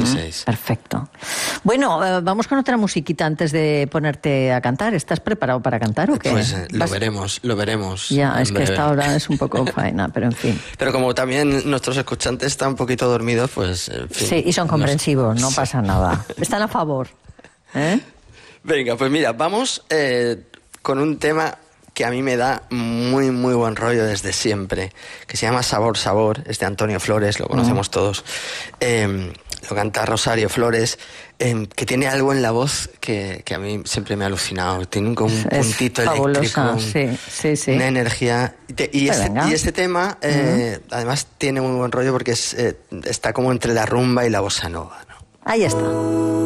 16. Perfecto. Bueno, vamos con otra musiquita antes de ponerte a cantar. ¿Estás preparado para cantar o qué? Pues lo veremos. Ya, es que breve. esta hora es un poco faena, pero en fin. Pero como también nuestros escuchantes están un poquito dormidos, pues en fin. Sí, y son comprensivos, no pasa nada. Están a favor. Venga, pues mira, vamos con un tema que a mí me da muy, muy buen rollo desde siempre, que se llama Sabor, Sabor, es de Antonio Flores, lo conocemos todos. Lo canta Rosario Flores, que tiene algo en la voz que a mí siempre me ha alucinado. Tiene como un puntito eléctrico, sí. una energía. Y este tema, además, tiene muy buen rollo porque está como entre la rumba y la bossa nova, ¿no? Ahí está.